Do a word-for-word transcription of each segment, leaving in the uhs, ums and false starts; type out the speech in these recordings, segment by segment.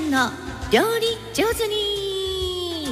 んの料理上手に。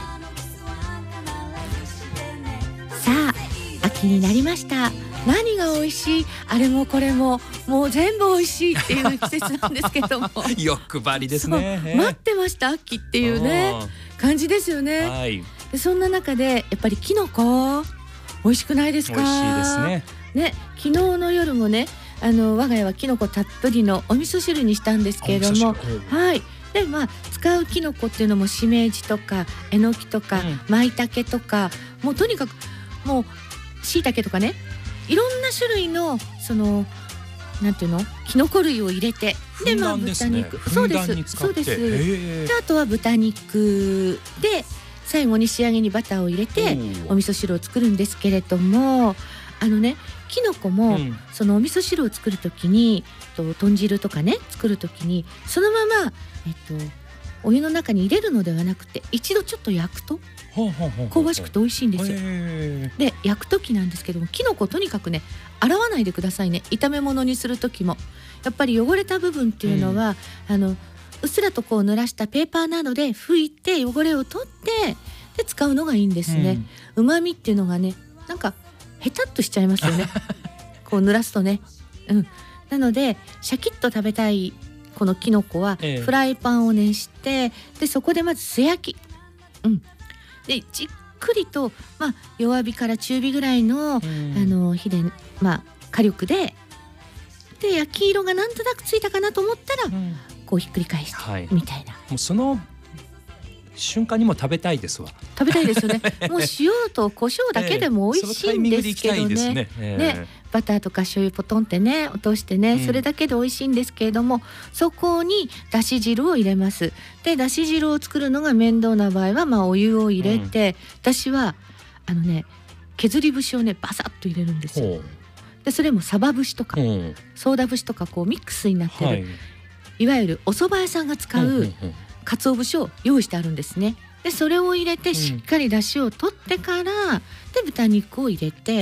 さあ秋になりました。何が美味しい、あれもこれももう全部美味しいっていう季節なんですけども欲張りですね。 待ってました秋っていうね感じですよね、 はい、 でそんな中でやっぱりキノコ美味しくないですか。 美味しいですね。 ね、昨日の夜もね、あの我が家はキノコたっぷりのお味噌汁にしたんですけれども、はい。でまあ使うキノコっていうのもしめじとかえのきとか、うん、舞茸とか、もうとにかくもうしいたけとかね、いろんな種類のそのなんていうのキノコ類を入れて、 でまあ豚肉、そうですそうです。であとは豚肉で最後に仕上げにバターを入れてお味噌汁を作るんですけれども、あのねキノコも、うん、そのお味噌汁を作るときにと豚汁とかね作るときにそのまま、えっと、お湯の中に入れるのではなくて一度ちょっと焼くと香ばしくて美味しいんですよ。で焼くときなんですけども、キノコとにかくね洗わないでくださいね。炒め物にするときもやっぱり汚れた部分っていうのは、うん、あのうっすらとこう濡らしたペーパーなどで拭いて汚れを取ってで使うのがいいんですね。うまみっていうのがねなんかヘタっとしちゃいますよねこう濡らすとね、うん、なのでシャキッと食べたいこのキノコはフライパンを熱して、ええ、でそこでまず素焼き、うん、でじっくりと、まあ、弱火から中火ぐらい の,、うん、あの火で、まあ、火力でで焼き色がなんとなくついたかなと思ったら、うん、こうひっくり返して、はい、みたいな。 もうその瞬間にも食べたいですわ。 食べたいですよねもう塩と胡椒だけでも美味しいんですけど ね,、えー、そのタイミングで行きたいですね、えー、ねバターとか醤油ポトンってね落としてね、うん、それだけで美味しいんですけれども、そこにだし汁を入れます。でだし汁を作るのが面倒な場合は、まあ、お湯を入れて、うん、私はあのね削り節をねバサッと入れるんですよ。でそれもサバ節とか、うん、ソーダ節とかこうミックスになってる、はい、いわゆるお蕎麦屋さんが使う鰹節を用意してあるんですね。でそれを入れてしっかり出汁を取ってから、で豚肉を入れて